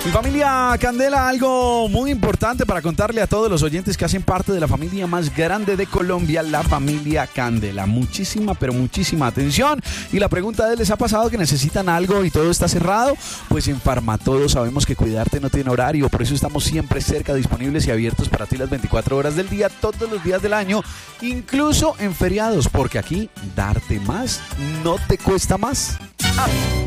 Mi familia Candela, algo muy importante para contarle a todos los oyentes que hacen parte de la familia más grande de Colombia, la familia Candela. Muchísima, pero muchísima atención. Y la pregunta es, ¿les ha pasado que necesitan algo y todo está cerrado? Pues en Farmatodo sabemos que cuidarte no tiene horario, por eso estamos siempre cerca, disponibles y abiertos para ti las 24 horas del día, todos los días del año, incluso en feriados, porque aquí darte más no te cuesta más.